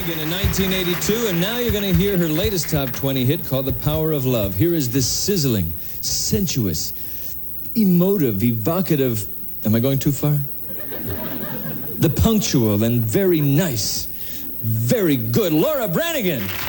Branigan in 1982, and now you're going to hear her latest top 20 hit called The Power of Love. Here is the sizzling, sensuous, emotive, evocative, am I going too far? The punctual and very nice, very good Laura Branigan.